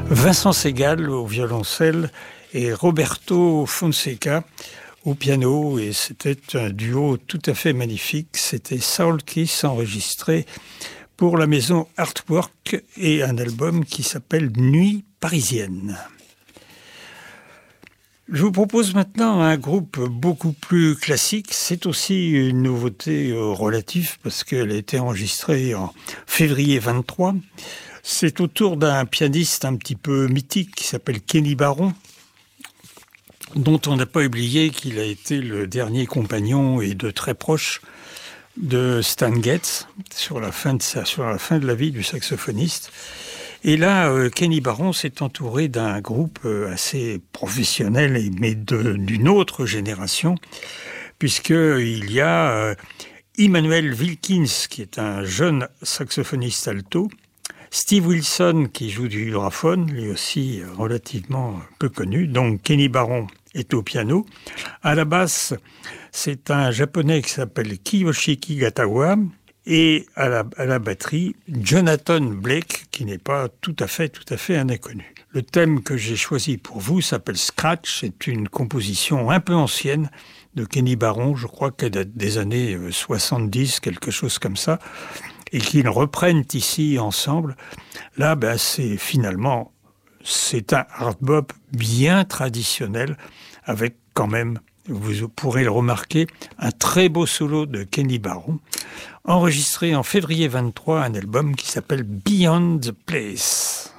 Vincent Segal au violoncelle et Roberto Fonseca au piano, et c'était un duo tout à fait magnifique. C'était Soul Kiss enregistré pour la maison Artwork et un album qui s'appelle Nuit parisienne. Je vous propose maintenant un groupe beaucoup plus classique. C'est aussi une nouveauté relative parce qu'elle a été enregistrée en février 23. C'est autour d'un pianiste un petit peu mythique qui s'appelle Kenny Barron, dont on n'a pas oublié qu'il a été le dernier compagnon et de très proche de Stan Getz sur la fin de la vie du saxophoniste. Et là, Kenny Barron s'est entouré d'un groupe assez professionnel, mais d'une autre génération, puisqu'il y a Immanuel Wilkins, qui est un jeune saxophoniste alto, Steve Wilson, qui joue du vibraphone, lui aussi relativement peu connu. Donc Kenny Barron est au piano. À la basse, c'est un japonais qui s'appelle Kiyoshiki Gatawa. Et à la batterie, Jonathan Blake, qui n'est pas tout à fait un inconnu. Le thème que j'ai choisi pour vous s'appelle Scratch. C'est une composition un peu ancienne de Kenny Barron, je crois qu'elle date des années 70, quelque chose comme ça, et qu'ils reprennent ici ensemble. Là, c'est un hard bop bien traditionnel, avec quand même, vous pourrez le remarquer, un très beau solo de Kenny Barron, enregistré en février 23, un album qui s'appelle Beyond the Place.